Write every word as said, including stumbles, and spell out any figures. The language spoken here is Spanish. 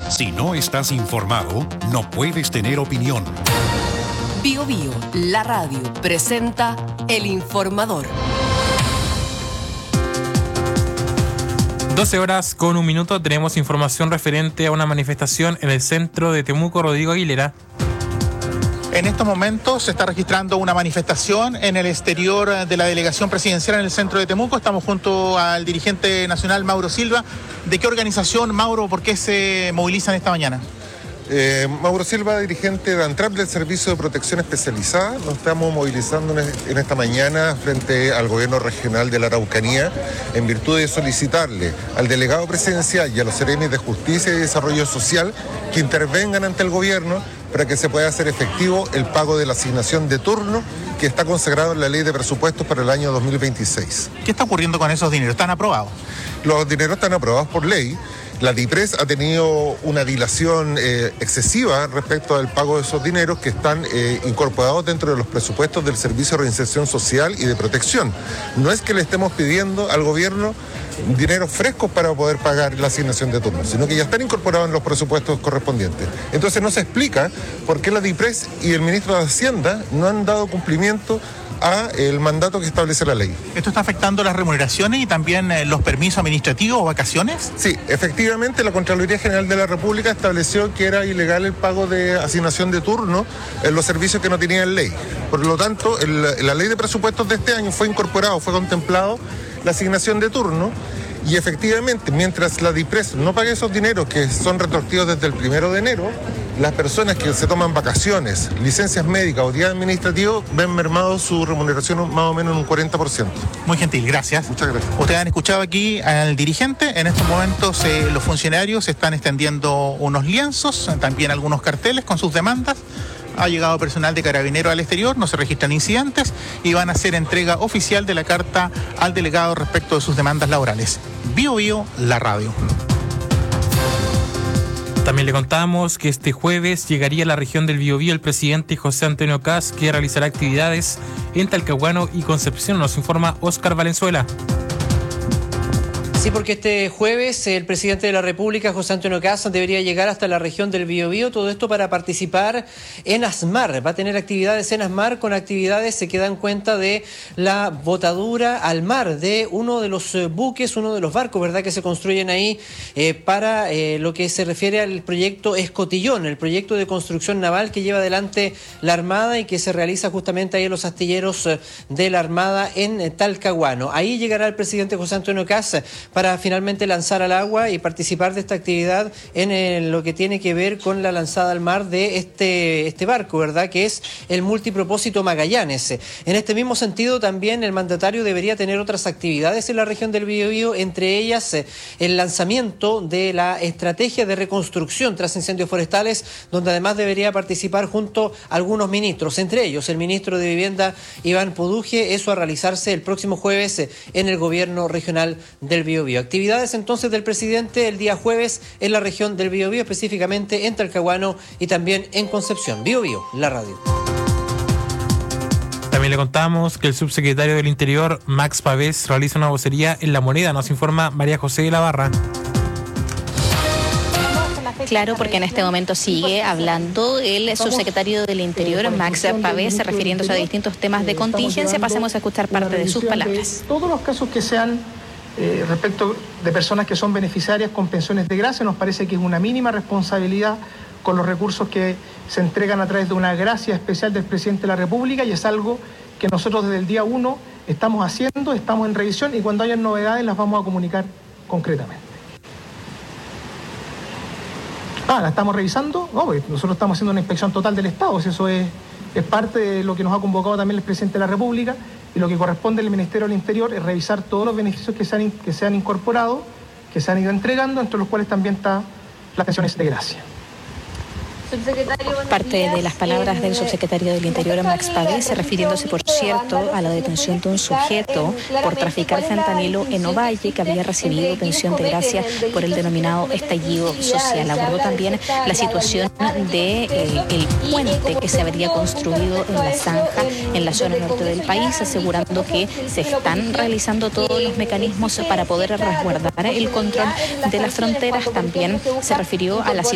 Si no estás informado, no puedes tener opinión. Bio Bio, la radio, presenta El Informador. doce horas con un minuto, tenemos información referente a una manifestación en el centro de Temuco. Rodrigo Aguilera. En estos momentos se está registrando una manifestación en el exterior de la delegación presidencial en el centro de Temuco. Estamos junto al dirigente nacional Mauro Silva. ¿De qué organización, Mauro, por qué se movilizan esta mañana? Eh, Mauro Silva, dirigente de ANTRAP del Servicio de Protección Especializada. Nos estamos movilizando en esta mañana frente al gobierno regional de la Araucanía en virtud de solicitarle al delegado presidencial y a los seremis de Justicia y Desarrollo Social que intervengan ante el gobierno para que se pueda hacer efectivo el pago de la asignación de turno que está consagrado en la Ley de Presupuestos para el año dos mil veintiséis. ¿Qué está ocurriendo con esos dineros? ¿Están aprobados? Los dineros están aprobados por ley. La DIPRES ha tenido una dilación eh, excesiva respecto al pago de esos dineros que están eh, incorporados dentro de los presupuestos del Servicio de Reinserción Social y de Protección. No es que le estemos pidiendo al gobierno dineros frescos para poder pagar la asignación de turno, sino que ya están incorporados en los presupuestos correspondientes. Entonces no se explica por qué la DIPRES y el ministro de Hacienda no han dado cumplimiento a el mandato que establece la ley. ¿Esto está afectando las remuneraciones y también eh, los permisos administrativos o vacaciones? Sí, efectivamente la Contraloría General de la República estableció que era ilegal el pago de asignación de turno en los servicios que no tenían ley. Por lo tanto, en la, en la ley de presupuestos de este año fue incorporado, fue contemplado la asignación de turno. Y efectivamente, mientras la DIPRES no pague esos dineros que son retroactivos desde el primero de enero, las personas que se toman vacaciones, licencias médicas o días administrativos ven mermado su remuneración más o menos en un cuarenta por ciento. Muy gentil, gracias. Muchas gracias. Ustedes han escuchado aquí al dirigente. En estos momentos eh, los funcionarios están extendiendo unos lienzos, también algunos carteles con sus demandas. Ha llegado personal de Carabineros al exterior, no se registran incidentes y van a hacer entrega oficial de la carta al delegado respecto de sus demandas laborales. Bio Bio, la radio. También le contamos que este jueves llegaría a la región del Biobío el presidente José Antonio Kast, que realizará actividades en Talcahuano y Concepción. Nos informa Óscar Valenzuela. Sí, porque este jueves el presidente de la República, José Antonio Kast, debería llegar hasta la región del Biobío, todo esto para participar en ASMAR. Va a tener actividades en ASMAR con actividades que dan cuenta de la botadura al mar de uno de los buques, uno de los barcos, ¿verdad?, que se construyen ahí eh, para eh, lo que se refiere al proyecto Escotillón, el proyecto de construcción naval que lleva adelante la Armada y que se realiza justamente ahí en los astilleros de la Armada en Talcahuano. Ahí llegará el presidente José Antonio Kast para finalmente lanzar al agua y participar de esta actividad en el, lo que tiene que ver con la lanzada al mar de este, este barco, ¿verdad?, que es el multipropósito Magallanes. En este mismo sentido, también el mandatario debería tener otras actividades en la región del Biobío, entre ellas el lanzamiento de la estrategia de reconstrucción tras incendios forestales, donde además debería participar junto a algunos ministros, entre ellos el ministro de Vivienda, Iván Poduje, eso a realizarse el próximo jueves en el gobierno regional del Biobío. Actividades entonces del presidente el día jueves en la región del Biobío, específicamente en Talcahuano y también en Concepción. Bio Bio, la radio. También le contamos que el subsecretario del Interior, Max Pavés, realiza una vocería en La Moneda. Nos informa María José de la Barra. Claro, porque en este momento sigue hablando el subsecretario del Interior, Max Pavés, refiriéndose a distintos temas de contingencia. Pasemos a escuchar parte de sus palabras. Todos los casos que sean Eh, respecto de personas que son beneficiarias con pensiones de gracia, nos parece que es una mínima responsabilidad con los recursos que se entregan a través de una gracia especial del presidente de la República, y es algo que nosotros desde el día uno estamos haciendo, estamos en revisión, y cuando haya novedades las vamos a comunicar concretamente. Ah, ¿la estamos revisando? No, porque nosotros estamos haciendo una inspección total del Estado, si eso es, es parte de lo que nos ha convocado también el presidente de la República. Y lo que corresponde al Ministerio del Interior es revisar todos los beneficios que se han, que se han incorporado, que se han ido entregando, entre los cuales también están las pensiones de gracia. Parte de las palabras del subsecretario del Interior, Max Pavés, refiriéndose, por cierto, a la detención de un sujeto por traficar fentanilo en Ovalle, que había recibido pensión de gracia por el denominado estallido social. Abordó también la situación de eh, el puente que se habría construido en la zanja, en la zona norte del país, asegurando que se están realizando todos los mecanismos para poder resguardar el control de las fronteras. También se refirió a la situación